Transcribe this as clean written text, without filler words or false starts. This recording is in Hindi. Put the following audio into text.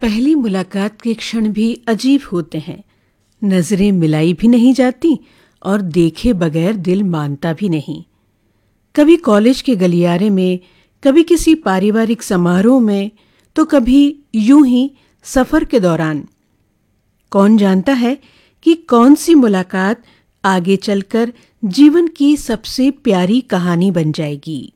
पहली मुलाकात के क्षण भी अजीब होते हैं। नजरें मिलाई भी नहीं जाती और देखे बगैर दिल मानता भी नहीं। कभी कॉलेज के गलियारे में, कभी किसी पारिवारिक समारोह में, तो कभी यूं ही सफर के दौरान। कौन जानता है कि कौन सी मुलाकात आगे चलकर जीवन की सबसे प्यारी कहानी बन जाएगी।